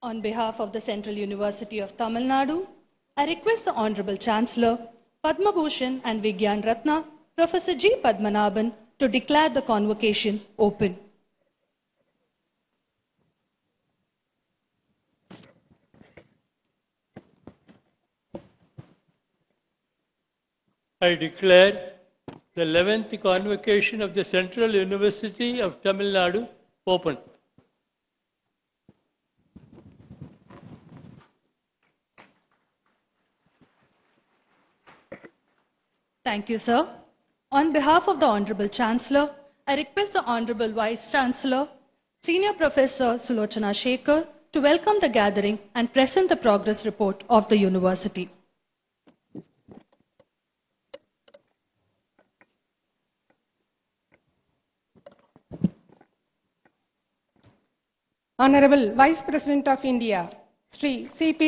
On behalf of the Central University of Tamil Nadu, I request the Honorable Chancellor, Padma Bhushan and Vigyan Ratna, Professor G. Padmanabhan, to declare the convocation open. I declare the 11th convocation of the Central University of Tamil Nadu open. Thank you, sir. On behalf of the Honorable Chancellor, I request the Honorable Vice Chancellor, Senior Professor Sulochana Shekhar, to welcome the gathering and present the progress report of the university. Honorable Vice President of India, Sri C.P.